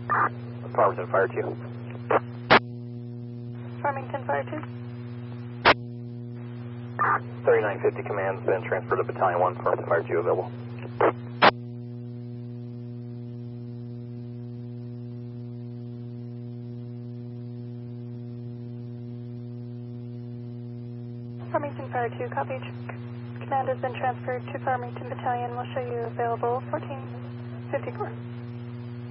Farmington Fire 2. Farmington Fire 2. 3950 command's been transferred to Battalion 1, Farmington Fire 2 available. Farmington Fire 2, copy. Command has been transferred to Farmington Battalion. We'll show you available 1454.